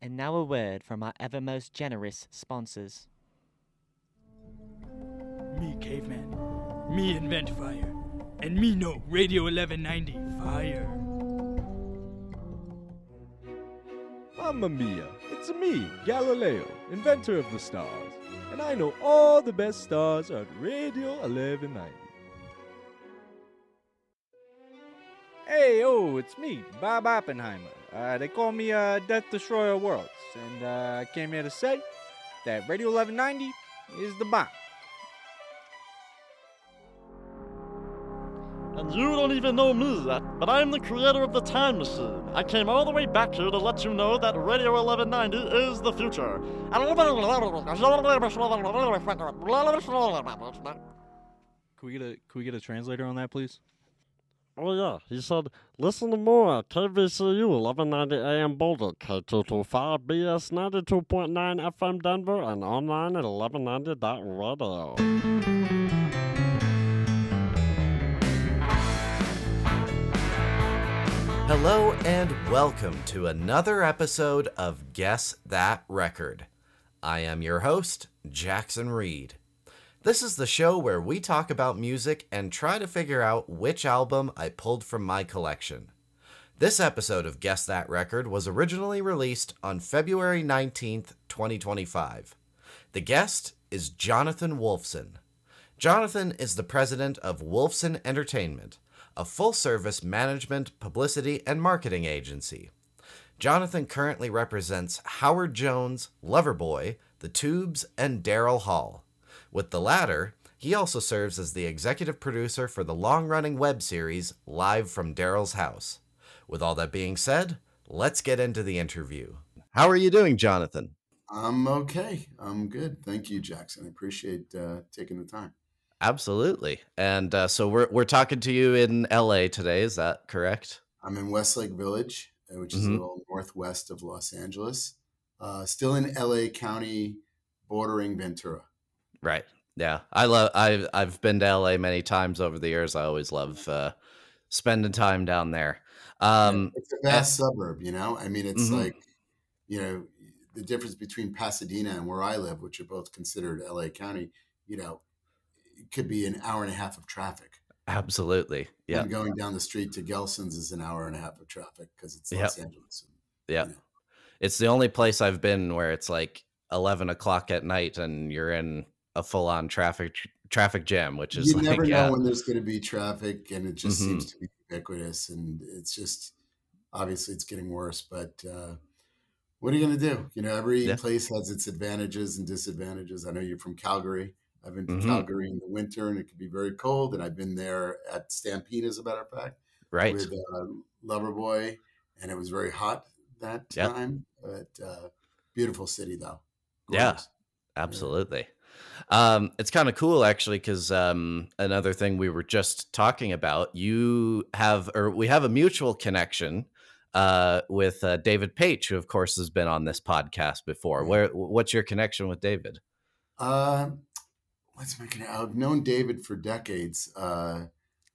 And now a word from our ever most generous sponsors. Me, caveman. Me invent fire. And me know Radio 1190 fire. Mamma mia, it's me, Galileo, inventor of the stars. And I know all the best stars are at Radio 1190. Hey, it's me, Bob Oppenheimer. They call me Death Destroyer of Worlds, and I came here to say that Radio 1190 is the bomb. And you don't even know me yet, but I'm the creator of the Time Machine. I came all the way back here to let you know that Radio 1190 is the future. Can we get a translator on that, please? Oh yeah, he said, listen to more at KVCU 1190 AM Boulder, K225 BS 92.9 FM Denver, and online at 1190.radio. Hello and welcome to another episode of Guess That Record. I am your host, Jackson Reed. This is the show where we talk about music and try to figure out which album I pulled from my collection. This episode of Guess That Record was originally released on February 19th, 2025. The guest is Jonathan Wolfson. Jonathan is the president of Wolfson Entertainment, a full-service management, publicity, and marketing agency. Jonathan currently represents Howard Jones, Loverboy, The Tubes, and Daryl Hall. With the latter, he also serves as the executive producer for the long-running web series Live from Daryl's House. With all that being said, let's get into the interview. How are you doing, Jonathan? I'm okay. I'm good. Thank you, Jackson. I appreciate taking the time. Absolutely. And so we're talking to you in LA today. Is that correct? I'm in Westlake Village, which is a little northwest of Los Angeles. Still in LA County, bordering Ventura. Right. Yeah. I've been to LA many times over the years. I always love spending time down there. It's a vast suburb, you know? I mean, it's like, you know, the difference between Pasadena and where I live, which are both considered LA County, you know, it could be an hour and a half of traffic. Absolutely. Yeah. And going down the street to Gelson's is an hour and a half of traffic because it's Los Angeles. Yeah. You know. It's the only place I've been where it's like 11 o'clock at night and you're in a full-on traffic jam, which is you never know when there's going to be traffic, and it just seems to be ubiquitous, and it's just obviously it's getting worse. But what are you going to do? You know, every place has its advantages and disadvantages. I know you're from Calgary. I've been to Calgary in the winter, and it can be very cold. And I've been there at Stampede, as a matter of fact, right, with Loverboy, and it was very hot that time. But beautiful city, though. Gorgeous. Yeah, absolutely. It's kind of cool, actually, because another thing we were just talking about, we have a mutual connection with David Paich, who, of course, has been on this podcast before. What's your connection with David? What's my connection? I've known David for decades. My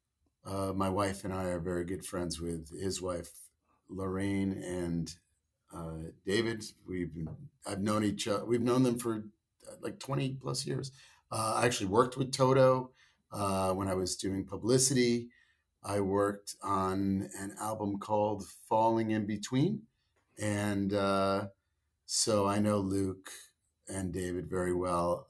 wife and I are very good friends with his wife, Lorraine, and David. I've known each other. We've known them for like 20 plus years. I actually worked with Toto when I was doing publicity. I worked on an album called Falling in Between. And so I know Luke and David very well.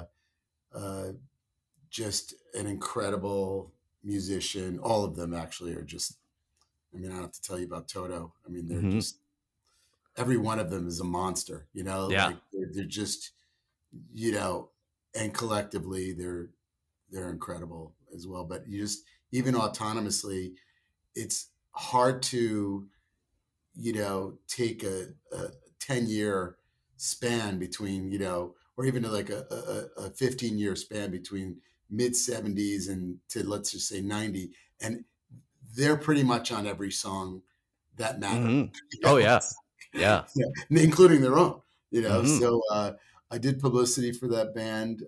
Just an incredible musician. All of them actually are just, I mean, I don't have to tell you about Toto. I mean, they're just, every one of them is a monster, you know? Yeah. Like they're just, you know, and collectively they're incredible as well. But you just, even autonomously, it's hard to, you know, take a 10-year span between, you know, or even like a 15-year span between mid 70s and to, let's just say 90. And they're pretty much on every song that matters. Oh yeah. Yeah. Including their own, you know? So, I did publicity for that band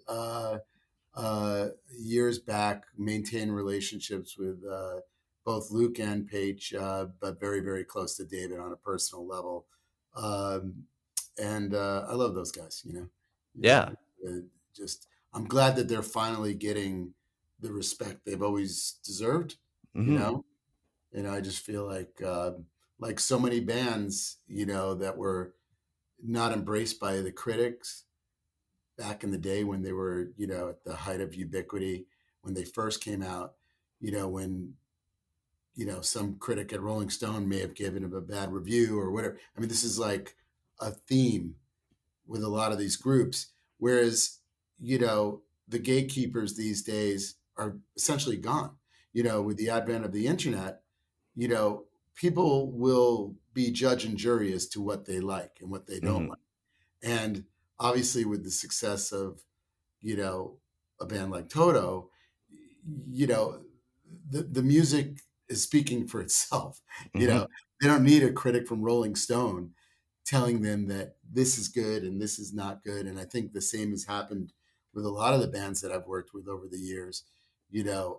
years back, maintained relationships with both Luke and Paich, but very, very close to David on a personal level. and I love those guys. You know, Yeah. just I'm glad that they're finally getting the respect they've always deserved. You know, and I just feel like so many bands, you know, that were not embraced by the critics back in the day when they were, you know, at the height of ubiquity, when they first came out, you know, when, you know, some critic at Rolling Stone may have given them a bad review or whatever. I mean, this is like a theme with a lot of these groups, whereas, you know, the gatekeepers these days are essentially gone. You know, with the advent of the internet, you know, people will be judge and jury as to what they like and what they don't like. And obviously with the success of, you know, a band like Toto, you know, the music is speaking for itself. You know, they don't need a critic from Rolling Stone telling them that this is good and this is not good. And I think the same has happened with a lot of the bands that I've worked with over the years. You know,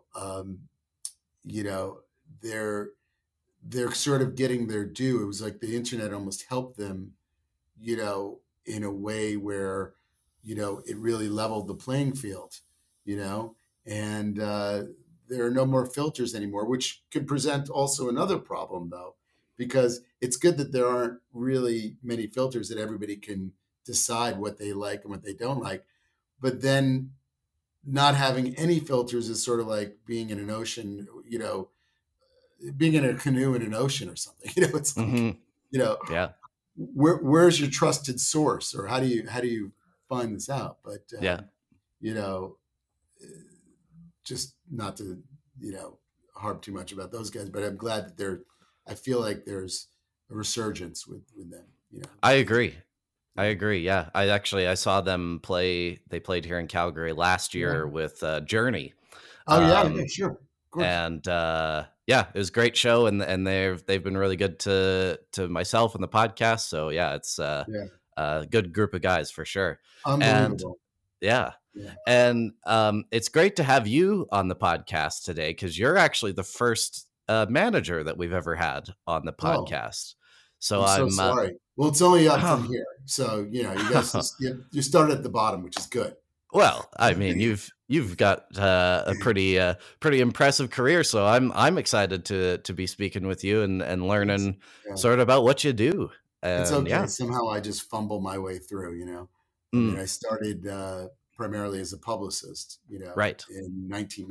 they're sort of getting their due. It was like the internet almost helped them, you know, in a way where, you know, it really leveled the playing field, you know, and there are no more filters anymore, which could present also another problem though, because it's good that there aren't really many filters that everybody can decide what they like and what they don't like. But then not having any filters is sort of like being in an ocean, you know, being in a canoe in an ocean or something. You know, it's like, you know, where's your trusted source, or how do you find this out? But you know, just not to, you know, harp too much about those guys, but I'm glad that I feel like there's a resurgence with them. You know, I agree. Yeah, I saw them play. They played here in Calgary last year with Journey. Oh yeah, sure, of course. And yeah, it was a great show, and they've been really good to myself and the podcast. So yeah, it's a good group of guys for sure. Unbelievable. And it's great to have you on the podcast today, because you're actually the first manager that we've ever had on the podcast. So I'm so sorry. Well, it's only up from here. So, you know, you guys you started at the bottom, which is good. Well, I mean, you've got a pretty impressive career, so I'm excited to be speaking with you and learning sort of about what you do. It's okay. Yeah. Somehow I just fumble my way through. You know, I mean, I started primarily as a publicist. You know, in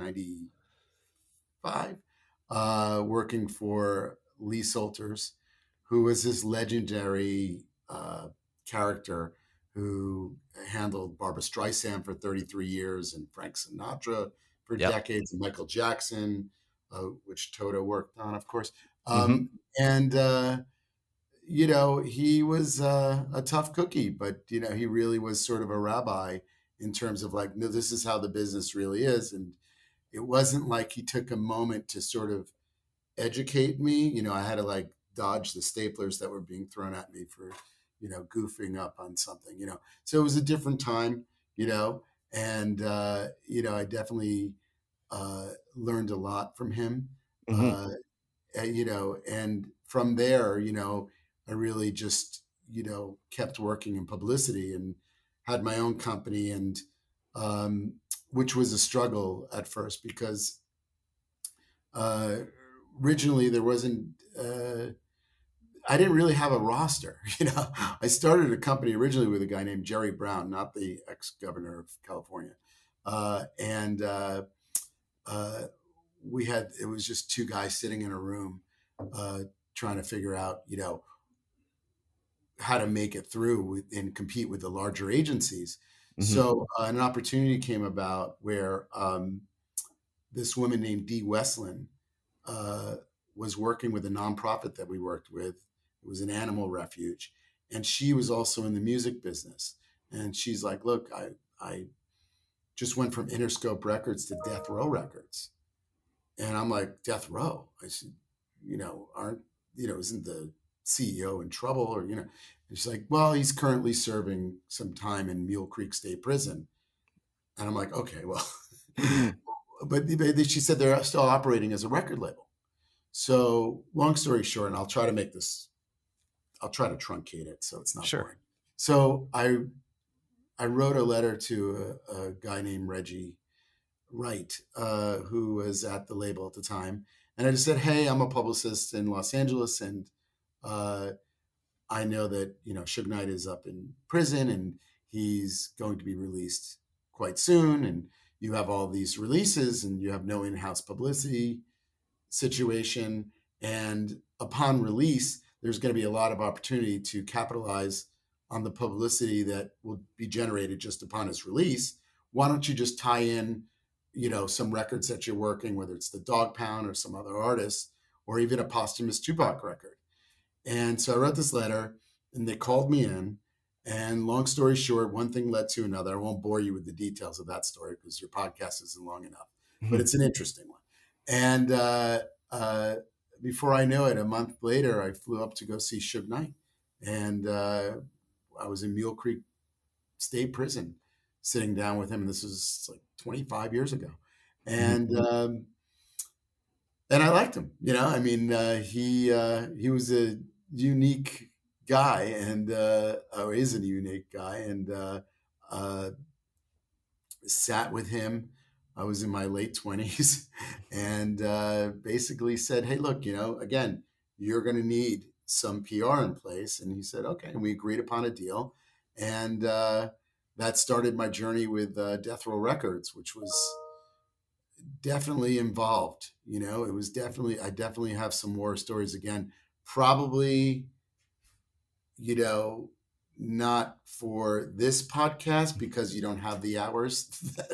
1995, working for Lee Solters, who was this legendary character who handled Barbra Streisand for 33 years and Frank Sinatra for decades, and Michael Jackson, which Toto worked on, of course. And, you know, he was a tough cookie, but, you know, he really was sort of a rabbi in terms of like, no, this is how the business really is. And it wasn't like he took a moment to sort of educate me. You know, I had to like dodge the staplers that were being thrown at me for, you know, goofing up on something, you know. So it was a different time, you know, and, you know, I definitely learned a lot from him, you know, and from there, you know, I really just, you know, kept working in publicity and had my own company, and which was a struggle at first because originally there wasn't, I didn't really have a roster. You know, I started a company originally with a guy named Jerry Brown, not the ex-governor of California. It was just two guys sitting in a room trying to figure out, you know, how to make it through and compete with the larger agencies. So an opportunity came about where this woman named Dee Westland was working with a nonprofit that we worked with. It was an animal refuge. And she was also in the music business. And she's like, look, I just went from Interscope Records to Death Row Records. And I'm like, Death Row? I said, you know, isn't the CEO in trouble? Or, you know, and she's like, well, he's currently serving some time in Mule Creek State Prison. And I'm like, okay, well, but she said they're still operating as a record label. So long story short, and I'll try to truncate it so it's not boring. So I wrote a letter to a guy named Reggie Wright, who was at the label at the time. And I just said, hey, I'm a publicist in Los Angeles, and I know that, Suge Knight is up in prison and he's going to be released quite soon. And you have all these releases and you have no in-house publicity situation. And upon release, there's going to be a lot of opportunity to capitalize on the publicity that will be generated just upon his release. Why don't you just tie in, some records that you're working, whether it's the Dog Pound or some other artists, or even a posthumous Tupac record. And so I wrote this letter and they called me in, and long story short, one thing led to another. I won't bore you with the details of that story because your podcast isn't long enough, but it's an interesting one. And before I know it, a month later, I flew up to go see Suge Knight. And I was in Mule Creek State Prison sitting down with him. And this was like 25 years ago. And I liked him, he was a unique guy and, or is a unique guy, and sat with him. I was in my late 20s and basically said, hey, look, again, you're going to need some PR in place. And he said, okay. And we agreed upon a deal. And that started my journey with Death Row Records, which was definitely involved. It was I definitely have some more stories again, probably, not for this podcast because you don't have the hours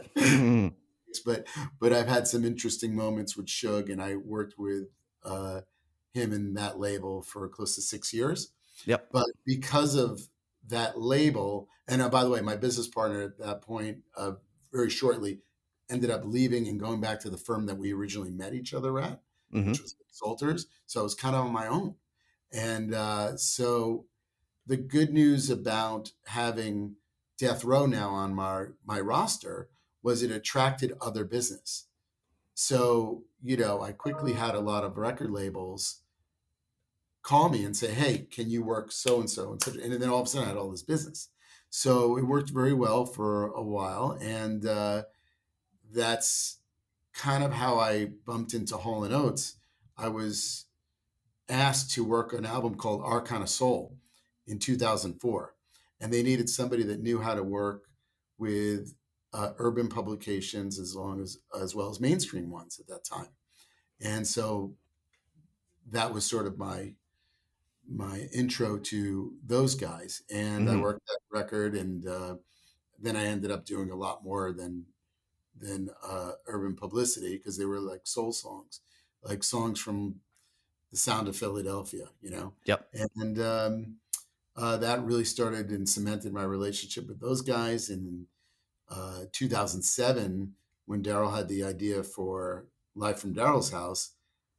but I've had some interesting moments with Suge, and I worked with him in that label for close to 6 years. Yep. But because of that label, and by the way, my business partner at that point, very shortly, ended up leaving and going back to the firm that we originally met each other at, which was Salters. So I was kind of on my own. And so the good news about having Death Row now on my roster was it attracted other business. So, I quickly had a lot of record labels call me and say, hey, can you work so-and-so? And then all of a sudden I had all this business. So it worked very well for a while. And that's kind of how I bumped into Hall & Oates. I was asked to work an album called Arcana Soul in 2004. And they needed somebody that knew how to work with urban publications as well as mainstream ones at that time. And so that was sort of my intro to those guys. And I worked that record, and then I ended up doing a lot more than urban publicity, because they were like soul songs, like songs from the Sound of Philadelphia, Yep. And that really started and cemented my relationship with those guys. In 2007, when Daryl had the idea for Live from Daryl's House,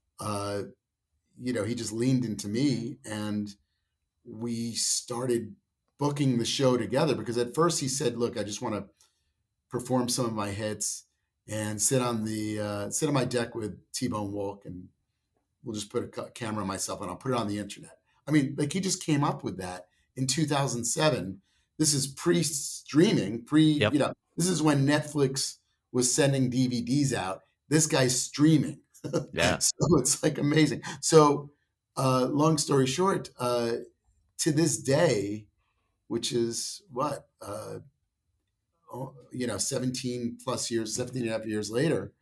he just leaned into me, and we started booking the show together. Because at first he said, look, I just want to perform some of my hits and sit on my deck with T-Bone Walk, and we'll just put a camera on myself and I'll put it on the internet. I mean, like, he just came up with that in 2007. This is pre-streaming, this is when Netflix was sending DVDs out. This guy's streaming. Yeah. So it's like amazing. So long story short, to this day, which is 17 and a half years later,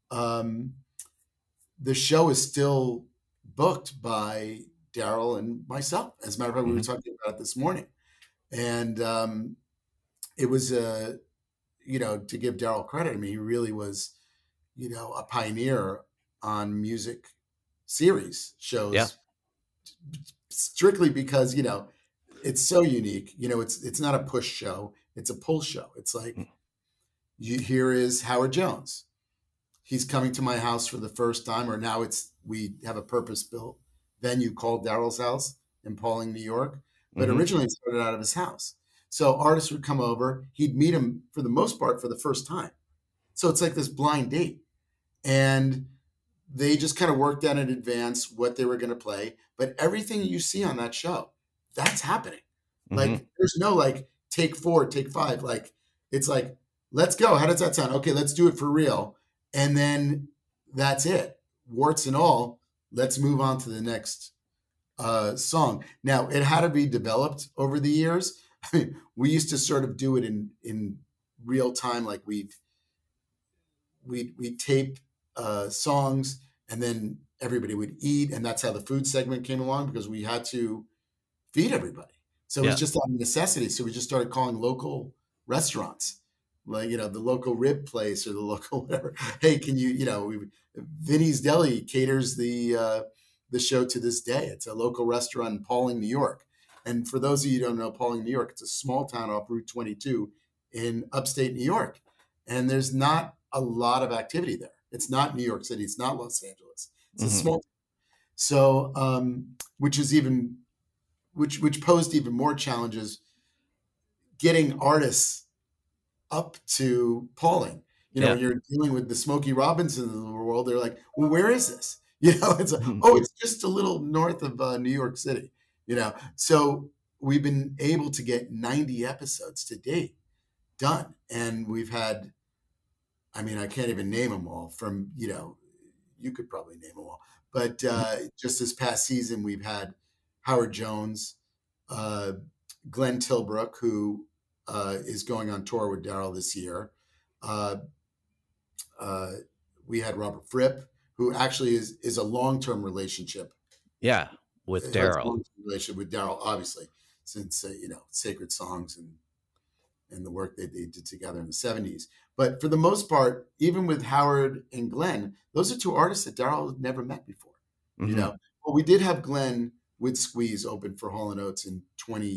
the show is still booked by Daryl and myself. As a matter of fact, we were talking about it this morning. And it was, to give Daryl credit, I mean, he really was, a pioneer on music series shows, strictly because, it's so unique. It's not a push show. It's a pull show. It's like, here is Howard Jones. He's coming to my house for the first time, or now we have a purpose-built venue called Daryl's House in Pauling, New York. But originally it started out of his house. So artists would come over. He'd meet him for the most part for the first time. So it's like this blind date. And they just kind of worked out in advance what they were going to play. But everything you see on that show, that's happening. Like there's no like take 4, take 5. Like it's like, let's go. How does that sound? Okay, let's do it for real. And then that's it. Warts and all, let's move on to the next song. Now, it had to be developed over the years. I mean, we used to sort of do it in real time. Like we tape songs, and then everybody would eat. And that's how the food segment came along, because we had to feed everybody. So it was just out of necessity. So we just started calling local restaurants, like, the local rib place or the local whatever. Hey, can you, Vinny's Deli caters the show to this day. It's a local restaurant in Pawling, New York. And for those of you who don't know Pawling, New York, it's a small town off Route 22 in upstate New York. And there's not a lot of activity there. It's not New York City. It's not Los Angeles. It's a small town. So, which posed even more challenges getting artists up to Pawling. When you're dealing with the Smokey Robinsons of the world, they're like, well, where is this? It's like, it's just a little north of New York City, So we've been able to get 90 episodes to date done. And we've had, I can't even name them all from, you could probably name them all. But just this past season, we've had Howard Jones, Glenn Tilbrook, who is going on tour with Daryl this year. We had Robert Fripp, who actually is a long-term relationship. Yeah, with Daryl. Relationship with Daryl, obviously, since Sacred Songs and the work that they did together in the 70s. But for the most part, even with Howard and Glenn, those are two artists that Daryl had never met before. But we did have Glenn with Squeeze open for Hall & Oates in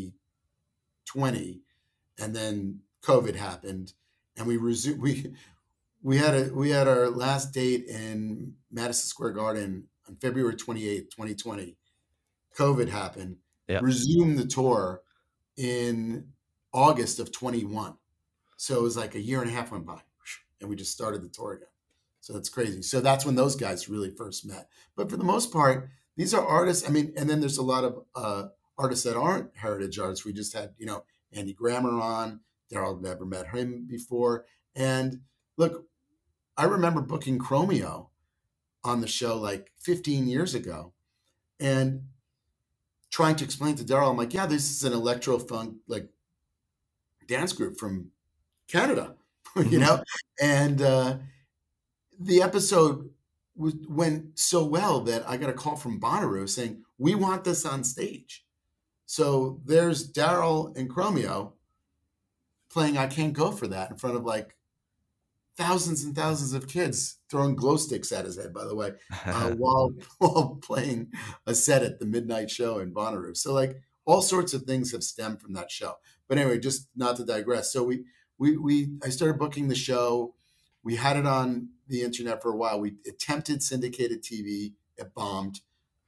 2020, and then COVID happened, and we resumed. We had our last date in Madison Square Garden on February 28th, 2020. COVID happened. Yep. Resumed the tour in August of 21. So it was like a year and a half went by, and we just started the tour again. So that's crazy. So that's when those guys really first met. But for the most part, these are artists. And then there's a lot of artists that aren't heritage artists. We just had, Andy Grammer on. Daryl never met him before. And look, I remember booking Chromeo on the show like 15 years ago and trying to explain to Daryl, I'm like, yeah, this is an electro funk like dance group from Canada, and the episode went so well that I got a call from Bonnaroo saying, we want this on stage. So there's Daryl and Chromeo playing I Can't Go For That in front of like thousands and thousands of kids throwing glow sticks at his head, by the way, while playing a set at the midnight show in Bonnaroo. So like all sorts of things have stemmed from that show. But anyway, just not to digress. So I started booking the show. We had it on the internet for a while. We attempted syndicated TV. It bombed.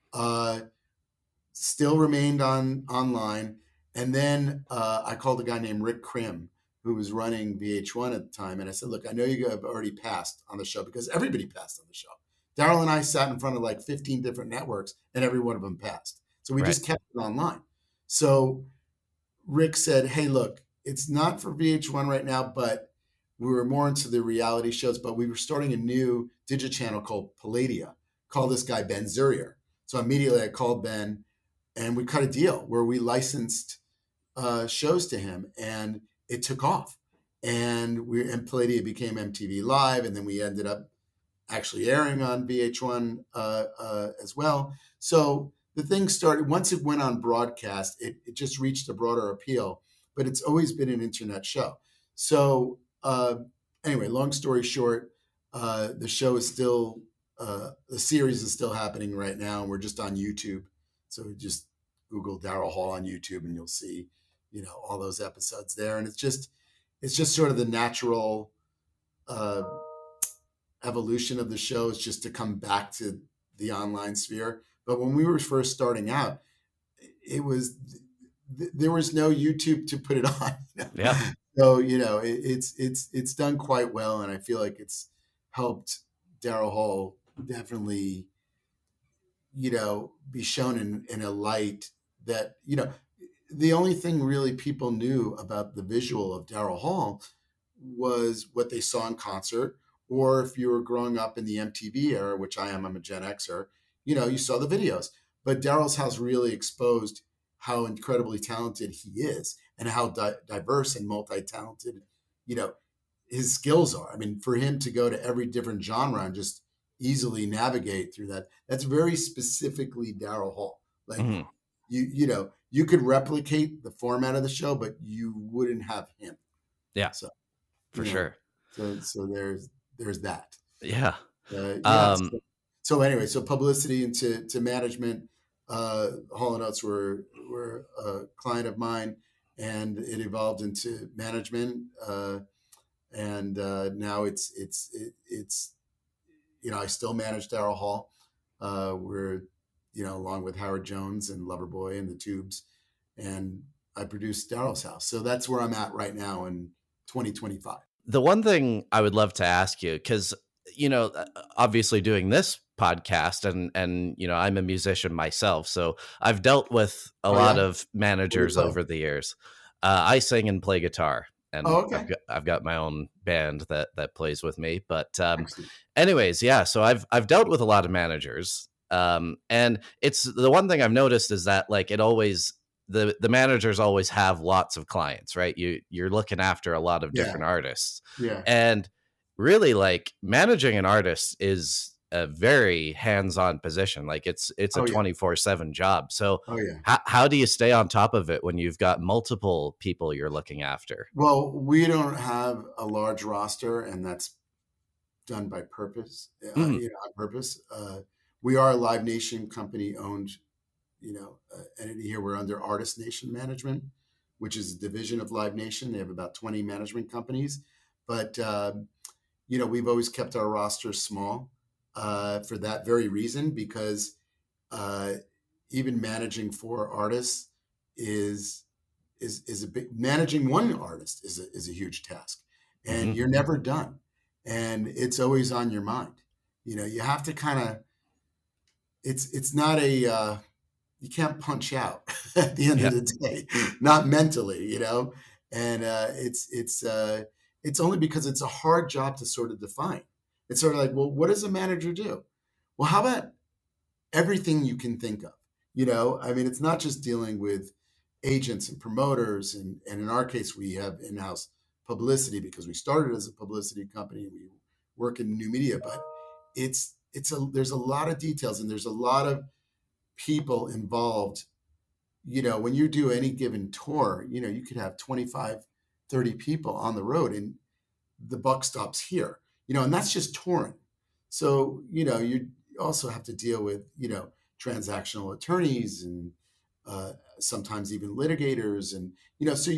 Still remained online. And then I called a guy named Rick Krim, who was running VH1 at the time. And I said, look, I know you have already passed on the show, because everybody passed on the show. Daryl and I sat in front of like 15 different networks, and every one of them passed. So we just kept it online. So Rick said, hey, look, it's not for VH1 right now, but we were more into the reality shows, but we were starting a new digital channel called Palladia. Call this guy Ben Zurier. So immediately I called Ben, and we cut a deal where we licensed shows to him, and it took off. And Palladia became MTV Live, and then we ended up actually airing on VH1 as well. So the thing started, once it went on broadcast, it just reached a broader appeal, but it's always been an internet show. So anyway, long story short, the show is still, the series is still happening right now, and we're just on YouTube. So just Google Daryl Hall on YouTube, and you'll see, all those episodes there. And it's just sort of the natural evolution of the show, is just to come back to the online sphere. But when we were first starting out, there was no YouTube to put it on. Yeah. So, it's done quite well. And I feel like it's helped Daryl Hall definitely, be shown in a light that, the only thing really people knew about the visual of Daryl Hall was what they saw in concert, or if you were growing up in the MTV era, which I'm a Gen Xer, you saw the videos. But Daryl's House really exposed how incredibly talented he is and how diverse and multi-talented, his skills are. I mean, for him to go to every different genre and just easily navigate through that, that's very specifically Daryl Hall. Like, you could replicate the format of the show, but you wouldn't have him. Yeah, so for sure. So there's that. Yeah. So anyway, so publicity into management. Hall & Oates were a client of mine, and it evolved into management. And now it's I still manage Daryl Hall. We're along with Howard Jones and Loverboy and the Tubes, and I produce Daryl's House. So that's where I'm at right now in 2025. The one thing I would love to ask you, because obviously doing this podcast, and I'm a musician myself, so I've dealt with a lot of managers over the years. I sing and play guitar, and I've got my own band that plays with me. But anyways, yeah. So I've dealt with a lot of managers, and it's the one thing I've noticed is that like it always the managers always have lots of clients, right? You're looking after a lot of different artists, and really like managing an artist is a very hands-on position. Like it's a 24/7 job. So how do you stay on top of it when you've got multiple people you're looking after? Well, we don't have a large roster, and that's done by purpose, on purpose. We are a Live Nation company owned, entity here. We're under Artist Nation Management, which is a division of Live Nation. They have about 20 management companies, but we've always kept our roster small for that very reason, because even managing 4 artists is a big, managing one artist is a huge task, and you're never done, and it's always on your mind. You have to kind of, it's not a, you can't punch out at the end of the day, not mentally, and it's only because it's a hard job to sort of define. It's sort of like, well, what does a manager do? Well, how about everything you can think of? I mean, it's not just dealing with agents and promoters. And in our case, we have in-house publicity because we started as a publicity company. We work in new media, but there's a lot of details, and there's a lot of people involved. When you do any given tour, you could have 25, 30 people on the road, and the buck stops here. And that's just touring. So, you also have to deal with, transactional attorneys and sometimes even litigators. And, so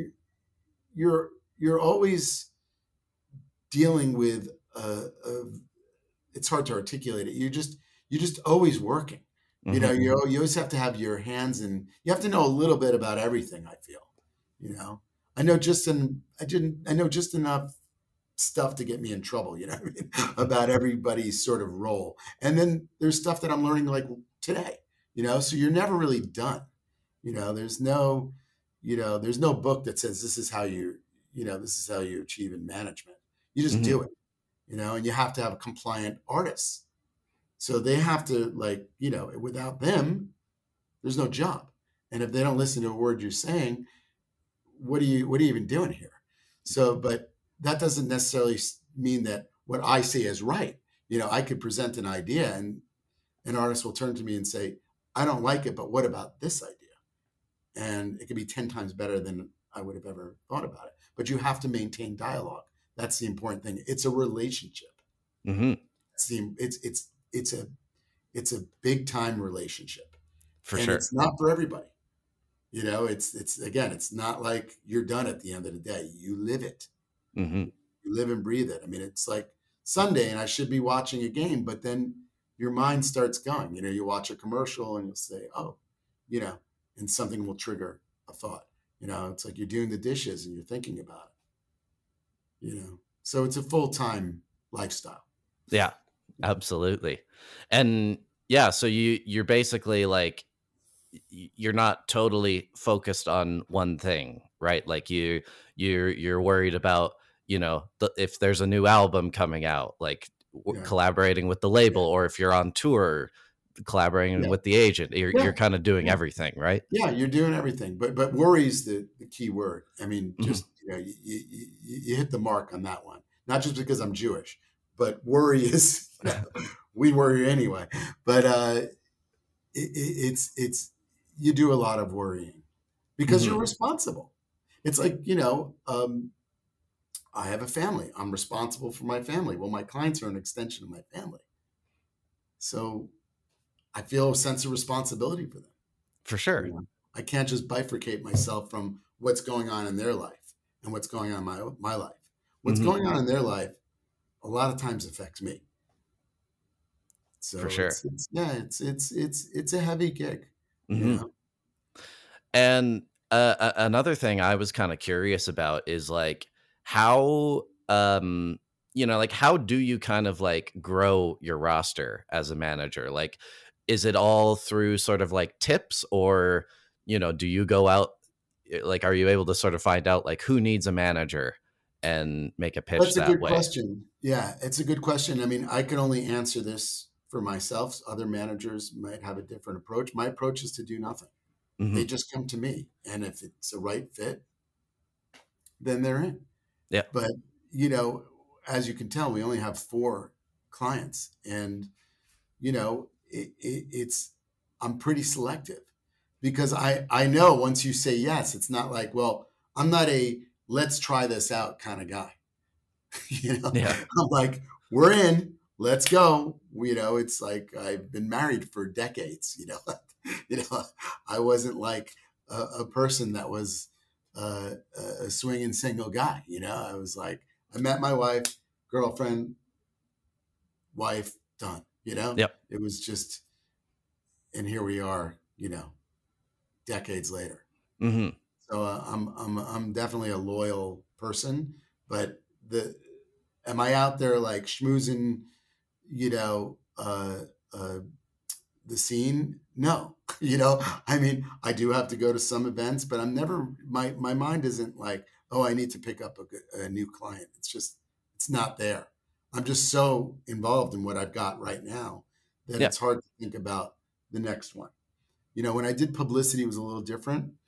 you're always dealing with, it's hard to articulate it. You're just always working, you always have to have your hands in, you have to know a little bit about everything. I feel, I know just enough stuff to get me in trouble, about everybody's sort of role. And then there's stuff that I'm learning like today, so you're never really done. There's no book that says this is how you achieve in management. You just do it, and you have to have a compliant artist. So they have to without them, there's no job. And if they don't listen to a word you're saying, what are you even doing here? So, but that doesn't necessarily mean that what I say is right. I could present an idea and an artist will turn to me and say, I don't like it, but what about this idea? And it could be 10 times better than I would have ever thought about it. But you have to maintain dialogue. That's the important thing. It's a relationship. It's a big time relationship. For sure. It's not for everybody. It's not like you're done at the end of the day. You live it. You live and breathe it. I mean, it's like Sunday and I should be watching a game, but then your mind starts going. You watch a commercial and you'll say, oh, and something will trigger a thought. It's like you're doing the dishes and you're thinking about it. So it's a full-time lifestyle. Yeah, absolutely. And yeah, so you're basically like you're not totally focused on one thing, right? Like you're worried about, if there's a new album coming out, like Yeah. collaborating with the label, or if you're on tour, collaborating Yeah. with the agent. Yeah. You're kind of doing Yeah. everything, right? Yeah, you're doing everything, but worry is the key word. I mean, just you hit the mark on that one. Not just because I'm Jewish, but worry is we worry anyway. But it's you do a lot of worrying because you're responsible. It's like I have a family. I'm responsible for my family. Well, my clients are an extension of my family, so I feel a sense of responsibility for them. For sure. I can't just bifurcate myself from what's going on in their life and what's going on in my life. What's going on in their life a lot of times affects me. So for sure. It's a heavy gig. And another thing I was kind of curious about is like how how do you kind of like grow your roster as a manager? Like, is it all through sort of like tips, or do you go out, like, are you able to sort of find out like who needs a manager and make a pitch? That's a good way? question. Yeah, it's a good question. I mean, I can only answer this for myself. Other managers might have a different approach. My approach is to do nothing. They just come to me, and if it's a right fit, then they're in. Yeah. But as you can tell, we only have 4 clients, and it's I'm pretty selective because I know once you say yes, it's not like, well, I'm not a let's try this out kind of guy. Yeah. I'm like, we're in, let's go. It's like I've been married for decades. I wasn't like a person that was a swinging single guy. I was like, I met my wife, girlfriend, wife, done. Yep. It was just, and here we are. Decades later. So I'm definitely a loyal person, but am I out there like schmoozing, the scene? No, I mean, I do have to go to some events, but I'm never, my mind isn't like, oh, I need to pick up a new client. It's not there. I'm just so involved in what I've got right now that it's hard to think about the next one. When I did publicity, it was a little different.